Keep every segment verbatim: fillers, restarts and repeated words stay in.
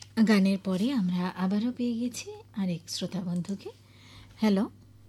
গানের পরে আমরা আবারও পেয়ে গেছি আরেক শ্রোতা বন্ধুকে। হ্যালো,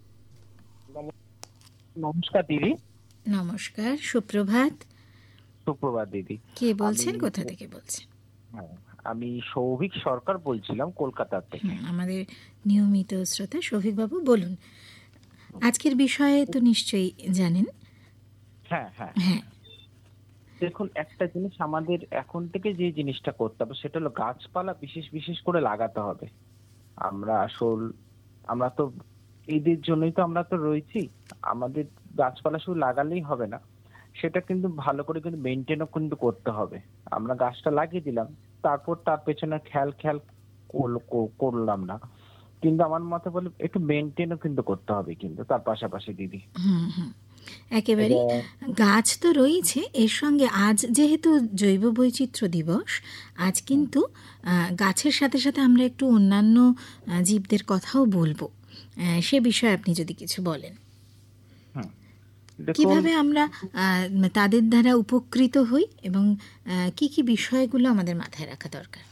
নমস্কার দিদি। নমস্কার, সুপ্রভাত। সুপ্রভাত দিদি। কে আমি বলছেন, কোথা থেকে বলছেন? হ্যাঁ, আমি সৌভিক সরকার বলছিলাম কলকাতা থেকে। হুম, আমাদের নিয়মিত শ্রোতা সৌভিকবাবু, বলুন। আজকের বিষয়ে তো নিশ্চয়ই জানেন। হ্যাঁ হ্যাঁ হ্যাঁ হ্যাঁ। দেখুন, একটা জিনিস আমাদের এখন থেকে যে জিনিসটা করতে হবে সেটা হলো গাছপালা বিশেষ বিশেষ করে লাগাতে হবে। আমরা আসল আমরা তো এদের জন্যই তো আমরা তো রয়েছি। আমাদের গাছপালা শুধু লাগালেই হবে না, সেটা কিন্তু ভালো করে কিন্তু মেনটেনও কিন্তু করতে হবে। আমরা গাছটা লাগিয়ে দিলাম, তারপর তার পেছনে খেয়াল খেয়াল করল- কো- করলাম না, কিন্তু আমার মতে বলে একটু মেনটেনও কিন্তু করতে হবে কিন্তু তার পাশাপাশি দিদি। হুম হুম একেবারেই। এবং গাছ তো রয়েছে, এর সঙ্গে আজ যেহেতু জৈব বৈচিত্র্য দিবস, আজ কিন্তু আহ, গাছের সাথে সাথে আমরা একটু অন্যান্য আহ, জীবদের কথাও বলবো। আহ, সে বিষয়ে আপনি যদি কিছু বলেন, হুম, দেখুন, কিভাবে আমরা আহ, তাদের দ্বারা উপকৃত হই এবং আহ, কি কি বিষয়গুলো আমাদের মাথায় রাখা দরকার।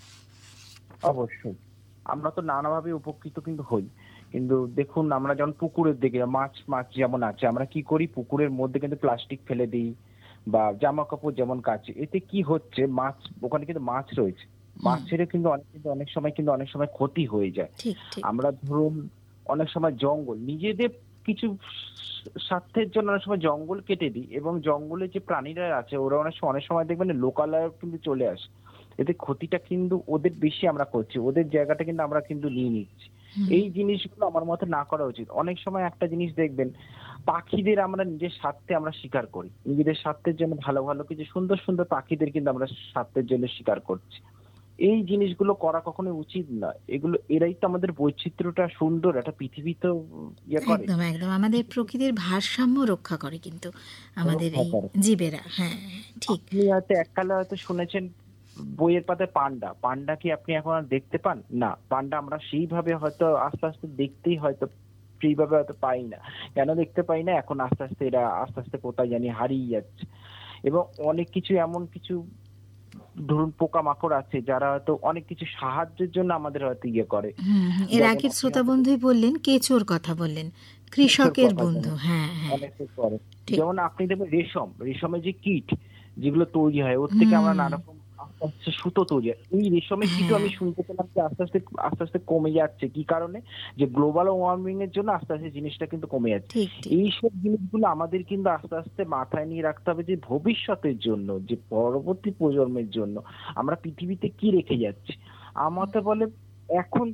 অবশ্যই আমরা তো নানাভাবে উপকৃত কিন্তু হই। কিন্তু দেখুন, আমরা যেমন পুকুরের দিকে মাছ মাছ যেমন আছে, আমরা কি করি, পুকুরের মধ্যে কিন্তু প্লাস্টিক ফেলে দিই বা জামা কাপড় যেমন কাচি, এতে কি হচ্ছে, মাছ ওখানে কিন্তু মাছ রয়েছে, হুম, মাছের কিন্তু অনেক কিন্তু অনেক সময় কিন্তু অনেক সময় ক্ষতি হয়ে যায়। ঠিক ঠিক। আমরা ধরুন অনেক সময় জঙ্গল নিজেদের কিছু স্বার্থের জন্য অনেক সময় জঙ্গল কেটে দিই, এবং জঙ্গলে যে প্রাণীরা আছে ওরা অনেক সময় অনেক সময় দেখবেন লোকালয়ে কিন্তু চলে আসে। এতে ক্ষতিটা কিন্তু ওদের বেশি আমরা করছি, ওদের জায়গাটা কিন্তু আমরা কিন্তু নিয়ে নিচ্ছি। হুম, এই জিনিসগুলো আমার মতে না করা উচিত। অনেক সময় একটা জিনিস দেখবেন, পাখিদের আমরা নিজের স্বার্থে আমরা শিকার করি, নিজেদের স্বার্থের জন্য ভালো ভালো কিছু সুন্দর সুন্দর পাখিদের কিন্তু আমরা স্বার্থের জন্য শিকার করছি। এই জিনিসগুলো করা কখনোই উচিত নয়। এগুলো এরাই তো আমাদের বৈচিত্র্যটা সুন্দর একটা পৃথিবী তো ইয়ে করে, একদম একদম আমাদের প্রকৃতির ভারসাম্য রক্ষা করে কিন্তু আমাদের রক্ষা এই করে। জীবেরা। হ্যাঁ হ্যাঁ, ঠিক। আপনি হয়তো এককালে হয়তো শুনেছেন বইয়ের পাতায় পান্ডা, পান্ডা কি আপনি এখন আর দেখতে পান না? পান্ডা আমরা সেইভাবে হয়তো আস্তে আস্তে দেখতেই হয়তো সেইভাবে হয়তো পাই না। কেন দেখতে পাই না? এখন আস্তে আস্তে এরা আস্তে আস্তে কোথায় জানি হারিয়ে যাচ্ছে। এবং অনেক কিছু এমন কিছু ধরুন পোকামাকড় আছে যারা হয়তো অনেক কিছু সাহায্যের জন্য আমাদের হয়তো ইয়ে করে। হুম হুম এর যেমন আগের আপনি শ্রোতা হয়তো বন্ধুই বললেন, কেঁচোর কথা বললেন, কেঁচোর কৃষকের কথা বন্ধু। জানেন, হ্যাঁ হ্যাঁ, অনেকে করে। ঠিক। যেমন আপনি দেখবেন রেশম, রেশমের যে কীট যেগুলো তৈরি হয় ওর থেকে আমরা হুম, নানা রকম আস্তে আস্তে সুতো তৈরি হয়। এই রেশমের কীটও হ্যাঁ, আমি শুনতে পেলাম যে আস্তে আস্তে আস্তে আস্তে কমে যাচ্ছে। কি কারণে? যে গ্লোবাল ওয়ার্মিং এর জন্য আস্তে আস্তে জিনিসটা কিন্তু কমে যাচ্ছে। ঠিক ঠিক। এইসব জিনিসগুলো আমাদের কিন্তু আস্তে আস্তে মাথায় নিয়ে রাখতে হবে যে ভবিষ্যতের জন্য, যে পরবর্তী প্রজন্মের জন্য আমরা পৃথিবীতে কি রেখে যাচ্ছি। আমার তো বলে এখন